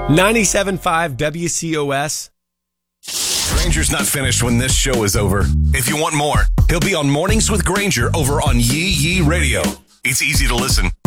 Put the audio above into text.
97.5 WCOS. Granger's not finished when this show is over. If you want more, he'll be on Mornings with Granger over on Yee Yee Radio. It's easy to listen.